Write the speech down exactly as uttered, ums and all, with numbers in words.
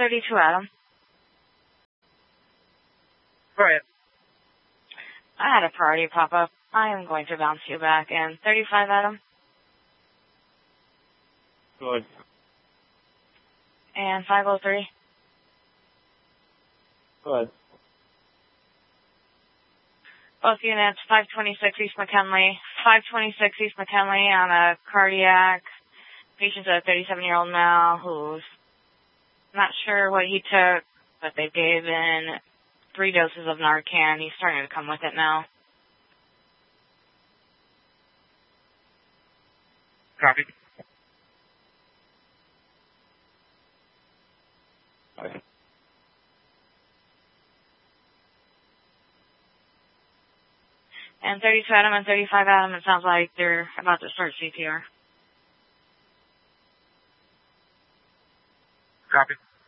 thirty-two, Adam. Go ahead. I had a priority pop up. I am going to bounce you back. And thirty-five, Adam. Good. And five oh three. Good. Both units, five twenty-six East McKinley. five twenty-six East McKinley on a cardiac. Patient's a thirty-seven-year-old male who's not sure what he took, but they gave in three doses of Narcan. He's starting to come with it now. Copy. Okay. And thirty-two Adam and thirty-five Adam, it sounds like they're about to start C P R. Copy.